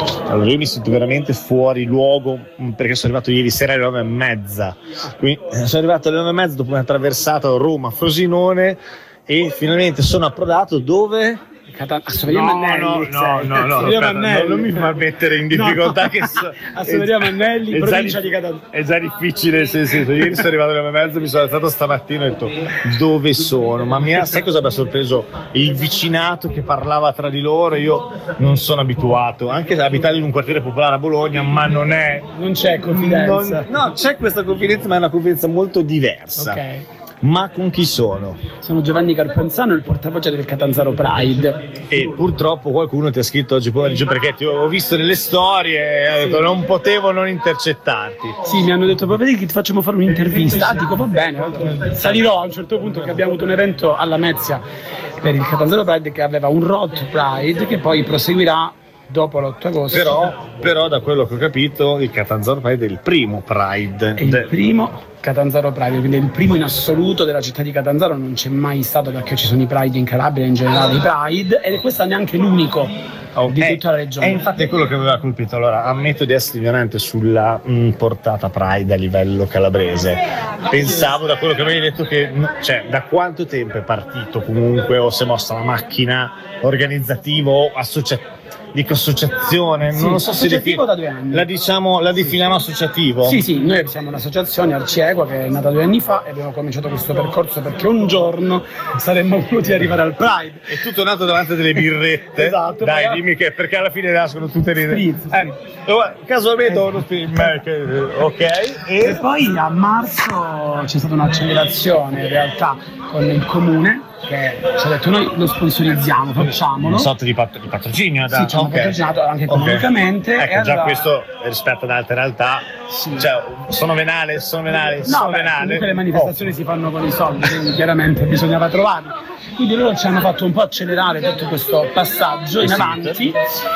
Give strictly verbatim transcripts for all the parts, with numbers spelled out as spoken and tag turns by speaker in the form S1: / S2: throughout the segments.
S1: Allora, io mi sento veramente fuori luogo perché sono arrivato ieri sera alle nove e mezza. Quindi sono arrivato alle nove e mezza dopo aver attraversato Roma-Frosinone e finalmente sono approdato dove?
S2: Catan- a Soveria
S1: No,
S2: Mannelli,
S1: no, no, no, no,
S2: Soveria
S1: aspetta,
S2: Mannelli.
S1: non mi fa mettere in difficoltà.
S2: No,
S1: Che so,
S2: a Soveria Mannelli,
S1: è già
S2: provincia
S1: di-
S2: di Catanzaro.
S1: È già difficile, sì, sì, ieri sono arrivato alle nove e mezza, mi sono alzato stamattina e ho detto dove sono? Ma mi ha, sai cosa mi ha sorpreso? Il vicinato che parlava tra di loro. Io non sono abituato, anche a abitare in un quartiere popolare a Bologna, ma non è...
S2: Non c'è confidenza.
S1: non- no, c'è questa confidenza, ma è una confidenza molto diversa.
S2: Ok.
S1: Ma con chi sono?
S2: Sono Giovanni Carpenzano, il portavoce del Catanzaro Pride.
S1: E purtroppo qualcuno ti ha scritto oggi pomeriggio perché ti ho visto nelle storie e ho detto non potevo non intercettarti.
S2: Sì, mi hanno detto proprio che ti facciamo fare un'intervista. Ah, dico va bene, salirò a un certo punto che abbiamo avuto un evento alla Mezia per il Catanzaro Pride che aveva un Road Pride che poi proseguirà dopo l'otto agosto.
S1: Però, però da quello che ho capito il Catanzaro Pride è il primo Pride.
S2: È il primo Catanzaro Pride, quindi è il primo in assoluto della città di Catanzaro, non c'è mai stato perché ci sono i Pride in Calabria in generale i Pride ed è questo neanche l'unico
S1: Oh,
S2: di
S1: è,
S2: tutta la regione.
S1: È infatti quello che mi aveva colpito. Allora, ammetto di essere ignorante sulla mh, portata Pride a livello calabrese. Pensavo da quello che avevi detto che, cioè, da quanto tempo è partito comunque o si è mossa la macchina organizzativa o associativa? Dico associazione,
S2: Sì,
S1: non lo so se
S2: associativo
S1: defin-
S2: da due anni.
S1: la diciamo, la definiamo associativo?
S2: Sì, sì, noi siamo un'associazione Arciequa che è nata due anni fa e abbiamo cominciato questo percorso perché un giorno saremmo voluti arrivare al Pride.
S1: È tutto nato davanti a delle birrette.
S2: Esatto,
S1: Dai,
S2: poi-
S1: dimmi che perché alla fine nascono tutte le
S2: Spritz,
S1: eh, oh, casualmente ho uno spritz, eh, che- ok.
S2: E
S1: E
S2: poi a marzo c'è stata un'accelerazione in realtà con il comune che ci ha detto noi lo sponsorizziamo, facciamolo.
S1: una sorta di, pat- di patrocinio,
S2: Sì, ci hanno
S1: ok.
S2: patrocinato anche
S1: Ok.
S2: economicamente.
S1: Ecco,
S2: e
S1: già
S2: allora-
S1: questo rispetto ad altre realtà,
S2: Sì.
S1: cioè, sono venale, sono venale,
S2: No,
S1: sono
S2: beh,
S1: venale.
S2: comunque le manifestazioni si fanno con i soldi, quindi chiaramente bisognava trovarli. Quindi loro ci hanno fatto un po' accelerare tutto questo passaggio in
S1: Sì.
S2: avanti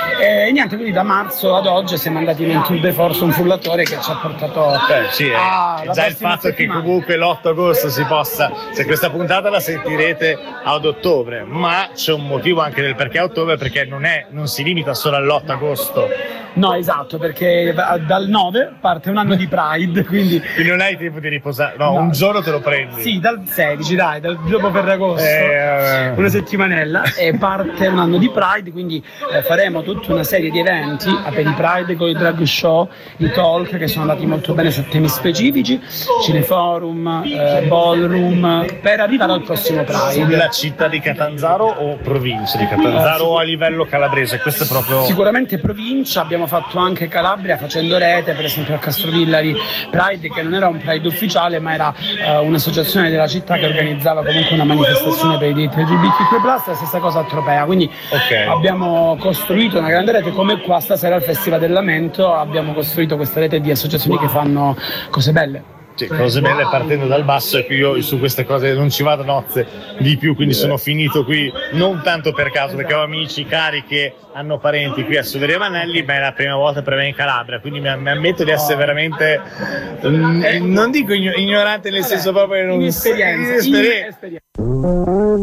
S2: e niente, quindi da marzo ad oggi siamo andati in un tour de force, un frullatore che ci ha portato
S1: Beh, sì, eh,
S2: a
S1: già il fatto che comunque l'otto agosto si possa, se questa puntata la sentirete ad ottobre, ma c'è un motivo anche del perché a ottobre, perché non, è, non si limita solo all'otto agosto,
S2: No, esatto, perché va- dal nove parte un anno di Pride, quindi
S1: quindi non hai tempo di riposare, no,
S2: No.
S1: un giorno te lo prendi.
S2: sì, dal sedici, dai, dal dopo Ferragosto,
S1: Eh,
S2: una settimanella e parte un anno di Pride, quindi eh, faremo tutta una serie di eventi a per i Pride con i drag show, i talk che sono andati molto bene su temi specifici, cineforum, eh, ballroom, per arrivare al prossimo Pride.
S1: La città di Catanzaro o provincia di Catanzaro o a livello calabrese? Questo è proprio...
S2: Sicuramente provincia, abbiamo fatto anche Calabria facendo rete, per esempio a Castrovillari Pride, che non era un Pride ufficiale ma era eh, un'associazione della città che organizzava comunque una manifestazione per i diritti L G B T Q plus, la stessa cosa a Tropea, quindi
S1: Ok.
S2: abbiamo costruito una grande rete come qua stasera al Festival del Lamento, abbiamo costruito questa rete di associazioni che fanno cose belle.
S1: Sì, cose belle partendo dal basso, e qui io su queste cose non ci vado nozze di più, quindi sono finito qui non tanto per caso, perché ho amici cari che hanno parenti qui a Soveria Mannelli, ma è la prima volta per me in Calabria, quindi mi, mi ammetto di essere veramente, mm, non dico igno- ignorante nel senso proprio che non
S2: Inesperienza,
S1: inesperienza.
S2: inesperienza.